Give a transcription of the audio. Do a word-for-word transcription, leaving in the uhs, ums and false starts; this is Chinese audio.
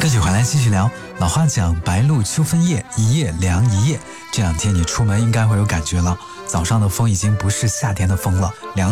歌曲回来继续聊。老话讲白露秋分夜，一夜凉一夜。这两天你出门应该会有感觉了，早上的风已经不是夏天的风了，凉